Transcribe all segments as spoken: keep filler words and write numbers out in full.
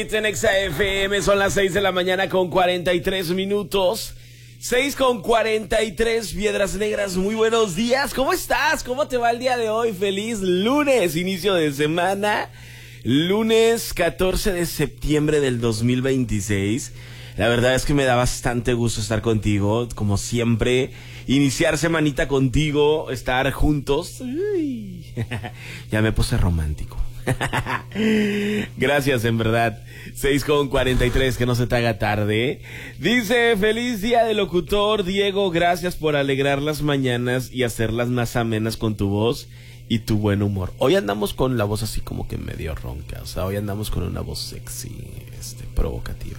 En Exa F M son las seis de la mañana con cuarenta y tres minutos. seis con cuarenta y tres, Piedras Negras, muy buenos días. ¿Cómo estás? ¿Cómo te va el día de hoy? Feliz lunes, inicio de semana. Lunes catorce de septiembre del dos mil veintiséis. La verdad es que me da bastante gusto estar contigo, como siempre. Iniciar semanita contigo, estar juntos. Uy. Ya me puse romántico. Gracias, en verdad. seis con cuarenta y tres, que no se te haga tarde. Dice: feliz día del locutor, Diego. Gracias por alegrar las mañanas y hacerlas más amenas con tu voz y tu buen humor. Hoy andamos con la voz así como que medio ronca. O sea, hoy andamos con una voz sexy, este, provocativa.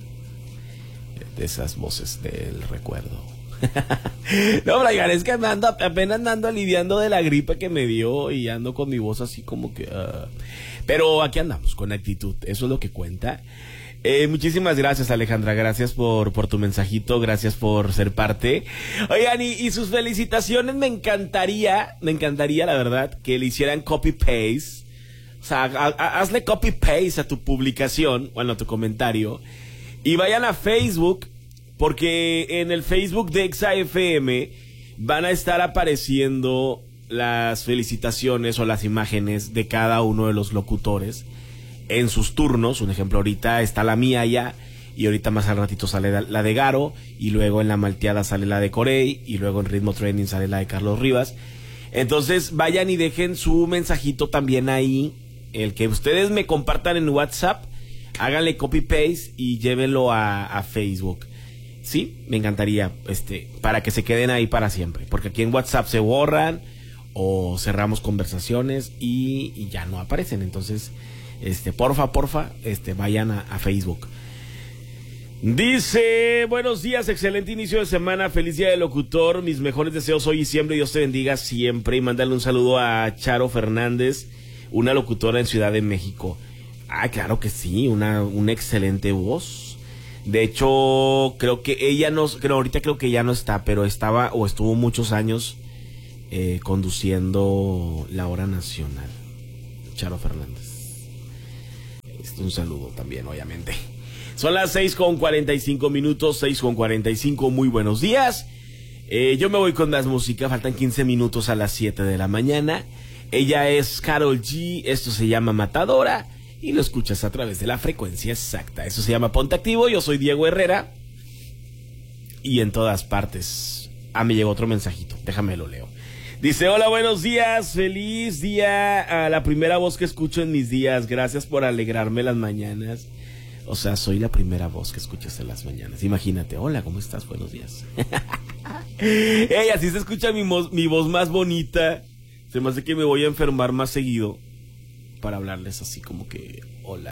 De esas voces del recuerdo. No, Brian, es que ando, apenas ando aliviando de la gripe que me dio y ando con mi voz así como que... Uh... Pero aquí andamos, con actitud, eso es lo que cuenta. Eh, muchísimas gracias, Alejandra, gracias por, por tu mensajito, gracias por ser parte. Oigan, y, y sus felicitaciones, me encantaría, me encantaría, la verdad, que le hicieran copy-paste. O sea, a, a, hazle copy-paste a tu publicación, bueno, a tu comentario, y vayan a Facebook, porque en el Facebook de Exa F M van a estar apareciendo las felicitaciones o las imágenes de cada uno de los locutores en sus turnos. Un ejemplo, ahorita está la mía ya, y ahorita más al ratito sale la de Garo, y luego en la malteada sale la de Corey, y luego en Ritmo Training sale la de Carlos Rivas. Entonces vayan y dejen su mensajito también ahí, el que ustedes me compartan en WhatsApp, háganle copy paste y llévenlo a, a Facebook. Sí, me encantaría, este, para que se queden ahí para siempre, porque aquí en WhatsApp se borran o cerramos conversaciones y, y ya no aparecen. Entonces, este, porfa, porfa, este, vayan a, a Facebook. Dice: buenos días, excelente inicio de semana, feliz día del locutor, mis mejores deseos hoy y siempre, Dios te bendiga siempre, y mándale un saludo a Charo Fernández, una locutora en Ciudad de México. Ah, claro que sí, una, una excelente voz. De hecho, creo que ella no, creo, ahorita creo que ya no está, pero estaba o estuvo muchos años eh, conduciendo la hora nacional. Charo Fernández. Este, un saludo también, obviamente. Son las seis con cuarenta y cinco minutos, seis con cuarenta y cinco, muy buenos días. Eh, yo me voy con más música, faltan quince minutos a las siete de la mañana. Ella es Karol G, esto se llama Matadora. Y lo escuchas a través de la frecuencia exacta. Eso se llama Ponte Activo. Yo soy Diego Herrera. Y en todas partes. Ah, me llegó otro mensajito. Déjame lo leo. Dice: hola, buenos días. Feliz día a la primera voz que escucho en mis días. Gracias por alegrarme las mañanas. O sea, soy la primera voz que escuchas en las mañanas. Imagínate. Hola, ¿cómo estás? Buenos días. Ey, así se escucha mi, mo- mi voz más bonita. Se me hace que me voy a enfermar más seguido para hablarles así como que: hola,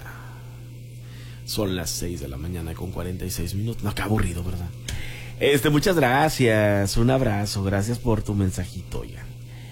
son las seis de la mañana con cuarenta y seis minutos. No, qué aburrido, ¿verdad? Este, muchas gracias, un abrazo, gracias por tu mensajito ya.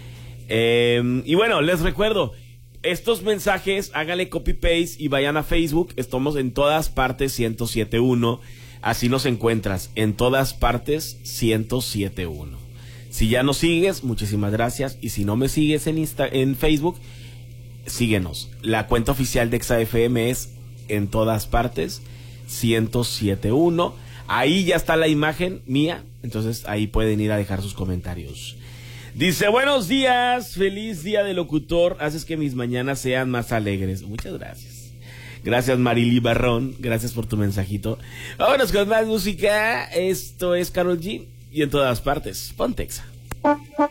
Eh, y bueno, les recuerdo, estos mensajes, háganle copy paste y vayan a Facebook. Estamos en todas partes ciento siete punto uno. Así nos encuentras, en todas partes ciento siete punto uno. Si ya nos sigues, muchísimas gracias. Y si no me sigues en Insta, en Facebook, síguenos. La cuenta oficial de Exa F M es en todas partes ciento siete punto uno. Ahí ya está la imagen mía, entonces ahí pueden ir a dejar sus comentarios. Dice: buenos días, feliz día de locutor, haces que mis mañanas sean más alegres. Muchas gracias. Gracias, Marily Barrón, gracias por tu mensajito. Vámonos con más música. Esto es Karol G y en todas partes, ponte Exa.